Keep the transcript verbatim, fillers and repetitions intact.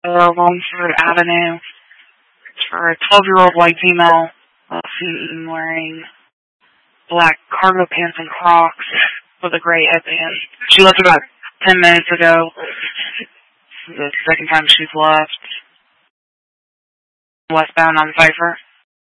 uh, Longford Avenue for a twelve-year-old white female uh, seen wearing black cargo pants and Crocs with a gray headband. She left about ten minutes ago. The second time she's left. Westbound on Pfeiffer.